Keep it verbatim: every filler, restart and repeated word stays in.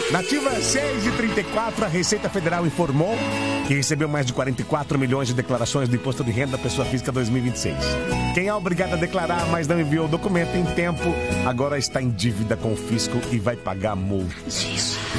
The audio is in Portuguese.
Nativa seis e trinta e quatro, a Receita Federal informou que recebeu mais de quarenta e quatro milhões de declarações do Imposto de Renda da Pessoa Física dois mil e vinte e seis. Quem é obrigado a declarar, mas não enviou o documento em tempo, agora está em dívida com o fisco e vai pagar multa.